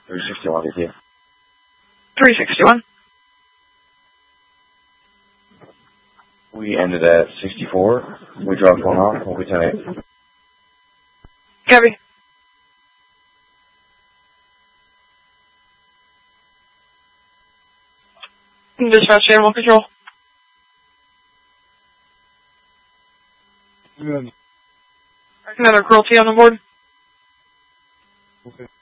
361, did you? 361. We ended at 64. We dropped one off. We'll be 10-8. Copy. Dispatch animal control. Good. Another cruelty on the board. Okay.